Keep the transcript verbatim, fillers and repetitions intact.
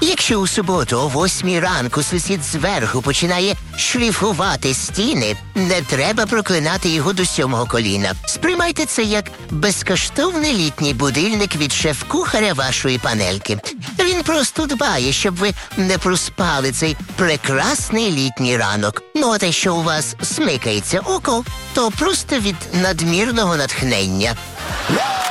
Якщо у суботу о восьмій ранку сусід зверху починає шліфувати стіни, не треба проклинати його до сьомого коліна. Сприймайте це як безкоштовний літній будильник від шеф-кухаря вашої панельки. Він просто дбає, щоб ви не проспали цей прекрасний літній ранок. Ну, а те, що у вас смикається око, то просто від надмірного натхнення.